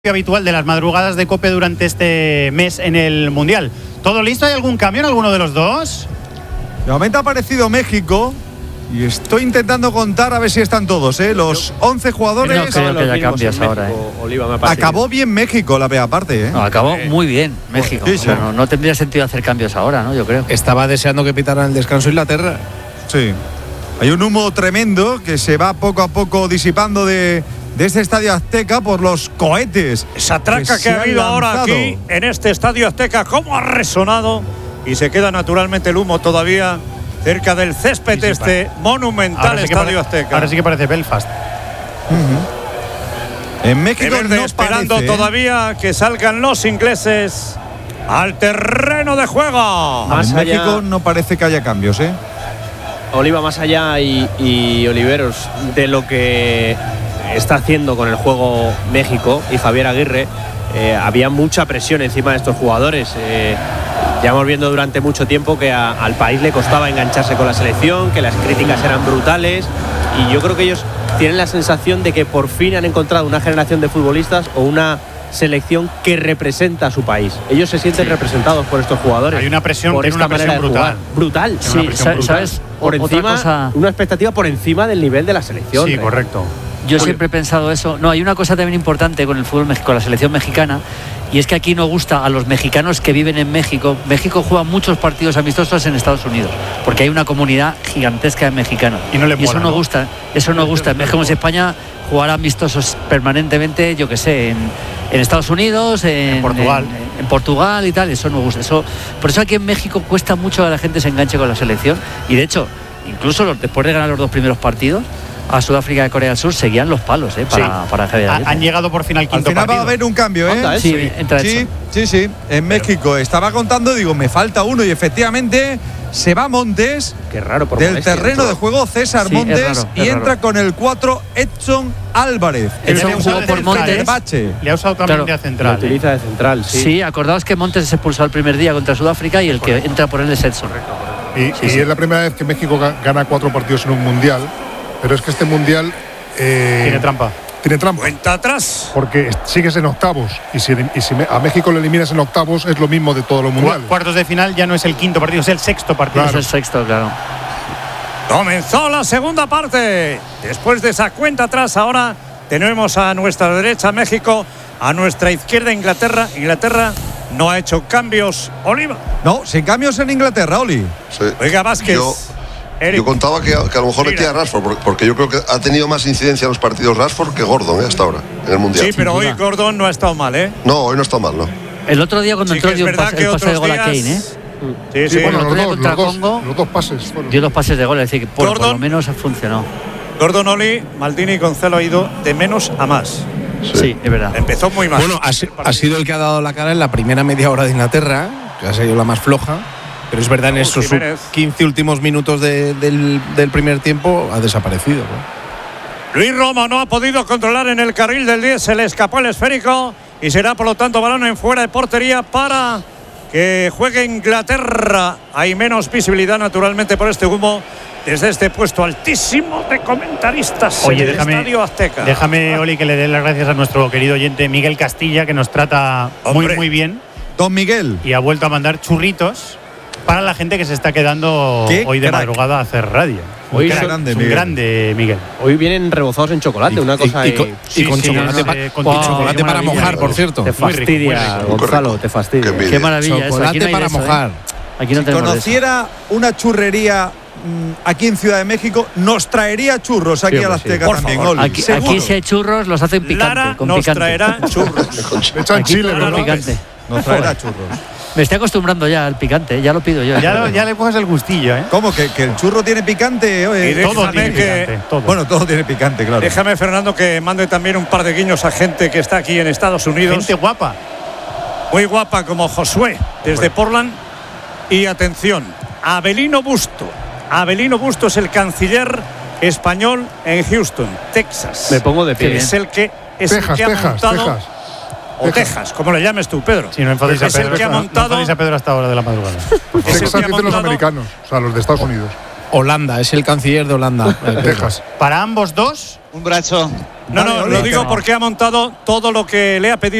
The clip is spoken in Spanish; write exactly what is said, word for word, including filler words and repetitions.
habitual de las madrugadas de COPE durante este mes en el Mundial. ¿Todo listo? ¿Hay algún cambio en alguno de los dos? De momento ha aparecido México y estoy intentando contar a ver si están todos, ¿eh? Los once jugadores. No creo que haya cambios ahora, ¿eh? Oliva, me acabó bien México la primera parte, ¿eh? No, acabó muy bien México. Sí, sí. O sea, no, no tendría sentido hacer cambios ahora, ¿no? Yo creo. Estaba deseando que pitaran el descanso Inglaterra. Sí. Hay un humo tremendo que se va poco a poco disipando de, de este Estadio Azteca por los cohetes. Esa traca que, que ha habido ahora aquí en este Estadio Azteca, cómo ha resonado, y se queda naturalmente el humo todavía cerca del césped de sí, sí, este monumental Estadio Azteca. Ahora sí que parece Belfast. Uh-huh. En México verde, no esperando parece, todavía que salgan los ingleses al terreno de juego. Más en allá, México no parece que haya cambios, ¿eh? Oliva, más allá y, y Oliveros de lo que está haciendo con el juego México y Javier Aguirre, eh, había mucha presión encima de estos jugadores. Eh, Llevamos viendo durante mucho tiempo que a, al país le costaba engancharse con la selección, que las críticas eran brutales, y yo creo que ellos tienen la sensación de que por fin han encontrado una generación de futbolistas o una selección que representa a su país. Ellos se sienten sí. representados por estos jugadores. Hay una presión, por esta una presión manera brutal. De brutal. Sí, presión brutal. ¿Sabes? Por encima, cosa... una expectativa por encima del nivel de la selección. Sí, ¿eh? correcto. Yo siempre he pensado eso. No, hay una cosa también importante con el fútbol, con la selección mexicana, y es que aquí no gusta a los mexicanos que viven en México. México juega muchos partidos amistosos en Estados Unidos, porque hay una comunidad gigantesca de mexicanos. Y, no le mola, y eso no, ¿no? gusta. Eso no gusta. Es como si España jugara amistosos permanentemente, yo que sé, en, en Estados Unidos, en, en Portugal. En, en Portugal y tal. Eso no gusta. Eso, por eso aquí en México cuesta mucho que la gente se enganche con la selección. Y de hecho, incluso los, después de ganar los dos primeros partidos, a Sudáfrica y Corea del Sur seguían los palos, ¿eh? Para, sí. para Javier Aguirre. Han llegado por fin al quinto al final partido. Va a haber un cambio, ¿eh? Onda, ¿eh? Sí, sí. entra sí, sí, sí. En México estaba contando, digo, me falta uno, y efectivamente se va Montes. Qué raro por del Montes, terreno de juego César sí, Montes es raro, es y entra raro. con el cuatro Edson Álvarez. Edson jugó por Montes. Bache. Le ha usado también claro, de central. Lo utiliza de central, sí. Sí, acordaos que Montes se expulsó el primer día contra Sudáfrica y el que entra por él es Edson. Y, sí, y sí. es la primera vez que México gana cuatro partidos en un mundial, pero es que este mundial eh, tiene trampa. Tiene trampa. Cuenta atrás. Porque sigues en octavos. Y si, y si a México le eliminas en octavos, es lo mismo de todos los mundiales. Cuartos de final ya no es el quinto partido, es el sexto partido. Claro. Es el sexto, claro. Comenzó la segunda parte. Después de esa cuenta atrás, ahora tenemos a nuestra derecha México, a nuestra izquierda Inglaterra. Inglaterra no ha hecho cambios. Oliva. No, sin cambios en Inglaterra, Oli. Sí. Oiga, Vázquez. Yo, yo contaba que, que a lo mejor le tira a Rashford, porque yo creo que ha tenido más incidencia en los partidos Rashford que Gordon, ¿eh? Hasta ahora, en el Mundial. Sí, pero hoy Gordon no ha estado mal, ¿eh? No, hoy no está mal, ¿no? El otro día cuando sí, entró dio es el pase, el pase de gol a Kane, ¿eh? Sí, sí. sí bueno, el los, otro día dos, contra los, dos, Congo los dos pases. Bueno. dio los pases de gol, es decir, que por, Gordon, por lo menos funcionó. Gordon, Oli, Maldini y Gonzalo ha ido de menos a más. Sí, sí es verdad. Empezó muy mal. Bueno, ha, ha sido el que ha dado la cara en la primera media hora de Inglaterra, que ha sido la más floja. Pero es verdad, en esos quince últimos minutos de, del, del primer tiempo ha desaparecido, ¿no? Luis Romo no ha podido controlar en el carril del diez, se le escapó el esférico y será por lo tanto balón en fuera de portería para que juegue Inglaterra. Hay menos visibilidad naturalmente por este humo desde este puesto altísimo de comentaristas. Oye, en el déjame, Estadio Azteca. Déjame, Oli, que le dé las gracias a nuestro querido oyente Miguel Castilla, que nos trata muy, muy bien. Don Miguel. Y ha vuelto a mandar churritos para la gente que se está quedando hoy de crack. madrugada a hacer radio. Hoy es un grande, Miguel. grande, Miguel. Hoy vienen rebozados en chocolate, y, una cosa. Y, y, con, sí, y con sí, chocolate, no pa, sé, con wow, chocolate para mojar, por cierto. Te fastidia, muy rico, Gonzalo, te fastidia. Qué, Qué maravilla. Chocolate eso. Aquí no para eso, mojar. ¿eh? Aquí no si conociera una churrería mmm, aquí en Ciudad de México, nos traería churros aquí sí, a la Azteca sí. también, Oli. Aquí, aquí si hay churros, los hacen picante. Lara con nos picante. traerá churros. Le echan chile, ¿no? Picante. Nos traerá churros. Me estoy acostumbrando ya al picante, ya lo pido yo. Ya, lo, ya le coges el gustillo, ¿eh? ¿Cómo? ¿Que, que el churro tiene picante? Oye, todo tiene que, picante. Todo. Bueno, todo tiene picante, claro. Déjame, Fernando, que mande también un par de guiños a gente que está aquí en Estados Unidos. Gente guapa. Muy guapa como Josué, desde bueno. Portland. Y atención, Avelino Busto. Avelino Busto es el canciller español en Houston, Texas. Me pongo de pie. Es el que, es Texas, el que ha Texas, montado… Texas. O Texas, como le llames tú, Pedro. Sí, no enfadéis a Pedro. Es el que ha montado, no enfadéis a Pedro hasta ahora de la madrugada. Texas dicen los americanos, o sea, los de Estados Unidos. Holanda, es el canciller de Holanda. Texas. Para ambos dos. Un brazo. No, no, Vale, lo Oli, digo que- porque ha montado todo lo que le ha pedido